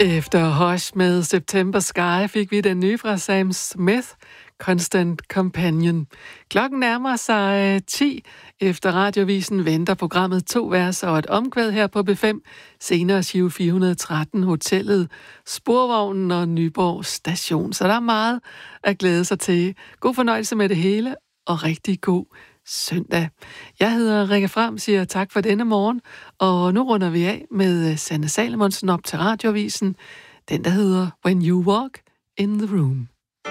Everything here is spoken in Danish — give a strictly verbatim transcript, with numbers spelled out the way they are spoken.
Efter Hush med September Sky fik vi den nye fra Sam Smith, Constant Companion. Klokken nærmer sig ti. Efter radiovisen venter programmet To vers og et omkvæd her på B fem. Senere Giro fire hundrede og tretten, Hotellet, Sporvognen og Nyborg Station. Så der er meget at glæde sig til. God fornøjelse med det hele og rigtig god søndag. Jeg hedder Rikke Fram, siger tak for denne morgen, og nu runder vi af med Sanne Salomonsen op til radiovisen. Den, der hedder When You Walk in the Room.